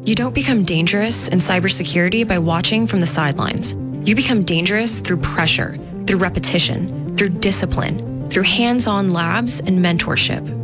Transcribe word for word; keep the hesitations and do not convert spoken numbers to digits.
You don't become dangerous in cybersecurity by watching from the sidelines. You become dangerous through pressure, through repetition, through discipline, through hands-on labs and mentorship.